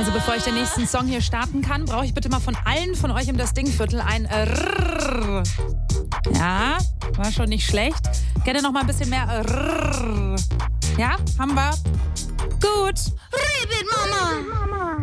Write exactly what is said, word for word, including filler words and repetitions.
Also bevor ich den nächsten Song hier starten kann, brauche ich bitte mal von allen von euch im Das Ding-Viertel ein Rrrr. Ja, war schon nicht schlecht. Gerne noch mal ein bisschen mehr Rrrr. Ja, haben wir. Gut. Ribbit, Mama!